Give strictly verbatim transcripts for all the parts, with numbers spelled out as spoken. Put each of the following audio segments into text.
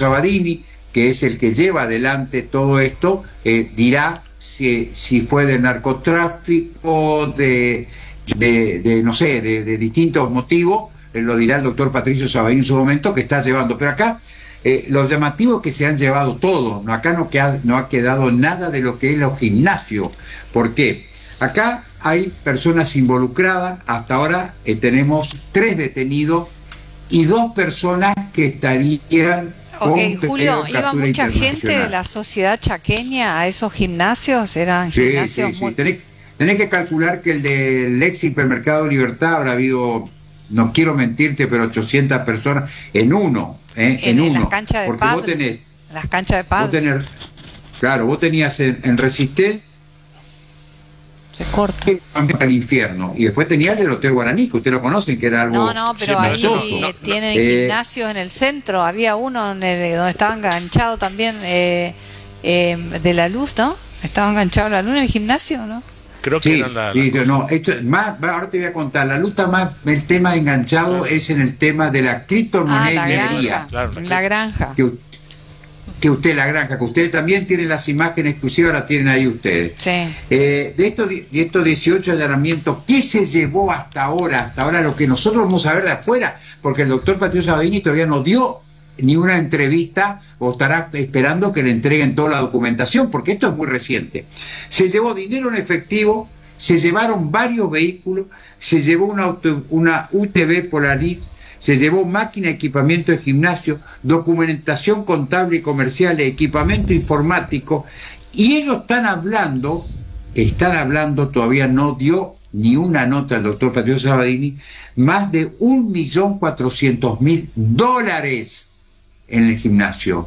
Sabadini, que es el que lleva adelante todo esto, eh, dirá si, si fue de narcotráfico, de, de, de no sé, de, de distintos motivos, eh, lo dirá el doctor Patricio Sabadini en su momento, que está llevando. Pero acá, eh, los llamativos que se han llevado todos, no, acá no, queda, no ha quedado nada de lo que es los gimnasios. ¿Por qué? Acá hay personas involucradas, hasta ahora eh, tenemos tres detenidos y dos personas que estarían... Ok, Julio, ¿iba mucha gente de la sociedad chaqueña a esos gimnasios? ¿Eran sí, gimnasios sí, sí. muy...? Tenés, tenés que calcular que el del ex hipermercado Libertad habrá habido, no quiero mentirte, pero ochocientas personas en uno, ¿eh? En, en, en uno. las canchas de Porque pad, vos tenés... las canchas de pad. Vos tenés, claro, vos tenías en, en Resisté... Se corta. Al infierno. Y después tenía el del Hotel Guaraní, que ustedes lo conocen, que era algo... No, no, pero sí, ahí no, no, tienen eh, gimnasios en el centro. Había uno en el, donde estaba enganchado también eh, eh, de la luz, ¿no? Estaba enganchado la luz en el gimnasio, ¿no? Creo que sí, eran la, sí, la no, esto más, ahora te voy a contar, la lucha más, el tema enganchado es en el tema de la criptomoneda ah, y la minería. granja, claro, la, la granja. Que, que usted, la granja, que ustedes también tienen las imágenes exclusivas, las tienen ahí ustedes. Sí. Eh, de, estos, de estos dieciocho allanamientos, ¿qué se llevó hasta ahora? Hasta ahora lo que nosotros vamos a ver de afuera, porque el doctor Patricio Sabadini todavía no dio ni una entrevista o estará esperando que le entreguen toda la documentación, porque esto es muy reciente. Se llevó dinero en efectivo, se llevaron varios vehículos, se llevó una, auto, una U T V Polaris, se llevó máquina, equipamiento de gimnasio, documentación contable y comercial, equipamiento informático, y ellos están hablando, están hablando, todavía no dio ni una nota el doctor Patricio Sabadini, más de un millón cuatrocientos mil dólares en el gimnasio.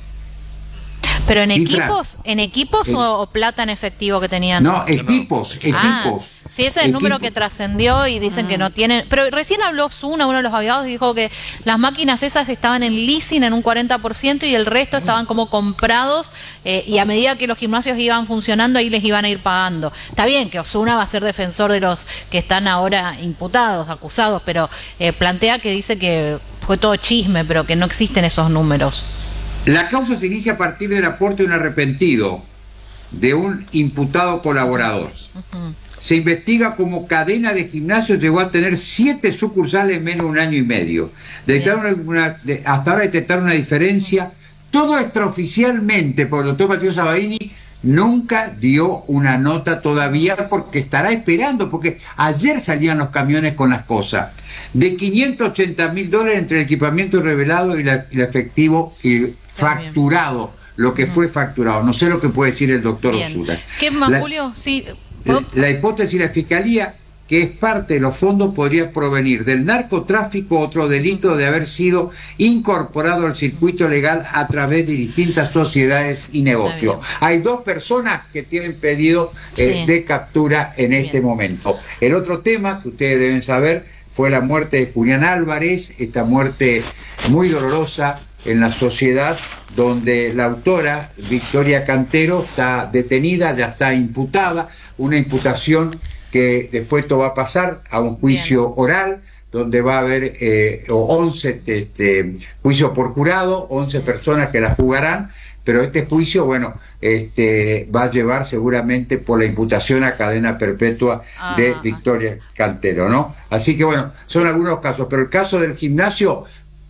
¿Pero en Cifra. equipos en equipos Eh, o, o plata en efectivo que tenían? No, equipos, equipos. Ah, sí, ese es el equipos. número que trascendió y dicen Ah. que no tienen... Pero recién habló Zuna, uno de los abogados, y dijo que las máquinas esas estaban en leasing en un cuarenta por ciento y el resto estaban como comprados eh, y a medida que los gimnasios iban funcionando ahí les iban a ir pagando. Está bien que Osuna va a ser defensor de los que están ahora imputados, acusados, pero eh, plantea que dice que fue todo chisme, pero que no existen esos números. La causa se inicia a partir del aporte de un arrepentido, de un imputado colaborador. Uh-huh. Se investiga como cadena de gimnasios llegó a tener siete sucursales en menos de un año y medio. Detectaron una, de, hasta ahora detectaron una diferencia. Todo extraoficialmente, por el doctor Patricio Sabadini nunca dio una nota todavía porque estará esperando, porque ayer salían los camiones con las cosas. De quinientos ochenta mil dólares entre el equipamiento revelado y, la, y el efectivo y facturado, lo que fue facturado. No sé lo que puede decir el doctor Osuna. ¿Qué más, la, Julio? Sí. La, la hipótesis de la Fiscalía, que es parte de los fondos, podría provenir del narcotráfico, otro delito de haber sido incorporado al circuito legal a través de distintas sociedades y negocios. Hay dos personas que tienen pedido eh, sí. de captura en este Bien. momento. El otro tema que ustedes deben saber fue la muerte de Julián Álvarez, esta muerte muy dolorosa en la sociedad, donde la autora, Victoria Cantero, está detenida, ya está imputada, una imputación que después esto va a pasar a un juicio Bien. oral, donde va a haber eh, once este, juicios por jurado, once personas que la jugarán, pero este juicio, bueno, este, va a llevar seguramente por la imputación a cadena perpetua ah, de Victoria Cantero, ¿no? Así que bueno, son algunos casos, pero el caso del gimnasio,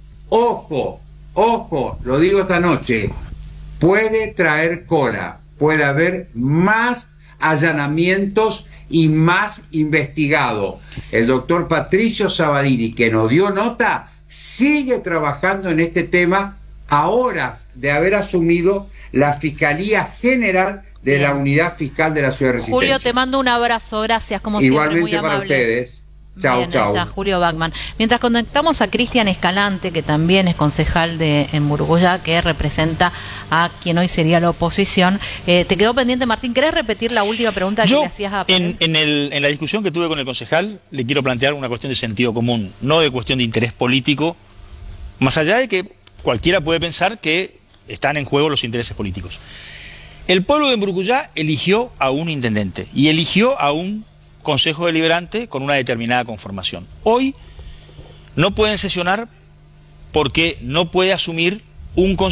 ojo, ojo, lo digo esta noche, puede traer cola, puede haber más allanamientos y más investigado. El doctor Patricio Sabadini, que nos dio nota, sigue trabajando en este tema a horas de haber asumido la Fiscalía General de Bien. la Unidad Fiscal de la Ciudad de Resistencia. Julio, te mando un abrazo, gracias, como Igualmente siempre, muy para amable. ustedes. Chao, Bien, chao. Está Julio Bachmann. Mientras conectamos a Cristian Escalante, que también es concejal de en Muruguyá, que representa a quien hoy sería la oposición. Eh, te quedó pendiente, Martín. ¿Querés repetir la última pregunta Yo, que le hacías a en, en, el, en la discusión que tuve con el concejal, le quiero plantear una cuestión de sentido común, no de cuestión de interés político, más allá de que cualquiera puede pensar que están en juego los intereses políticos. El pueblo de Muruguyá eligió a un intendente y eligió a un consejo deliberante con una determinada conformación. Hoy no pueden sesionar porque no puede asumir un consejo